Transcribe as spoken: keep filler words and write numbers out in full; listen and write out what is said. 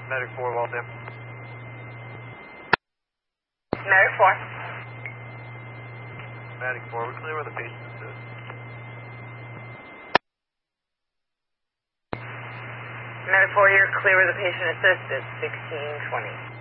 Medic four, Waltham. Medic four. Medic four, we're clear with the patient assist. Medic four, you're clear with the patient assist. It's sixteen twenty.